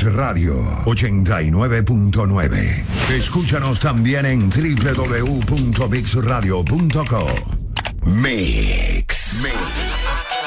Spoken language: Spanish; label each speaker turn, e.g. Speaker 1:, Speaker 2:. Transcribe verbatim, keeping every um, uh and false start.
Speaker 1: Radio ochenta y nueve punto nueve. Escúchanos también en doble u doble u doble u punto mix radio punto co. Mix. Mix.